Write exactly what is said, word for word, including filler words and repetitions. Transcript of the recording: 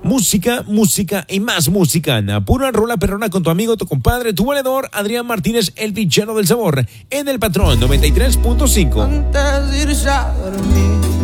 Música, música y más música. Pura rola perrona con tu amigo, tu compadre, tu valedor, Adrián Martínez, el villano del sabor, en El Patrón noventa y tres punto cinco. Antes de irse a dormir,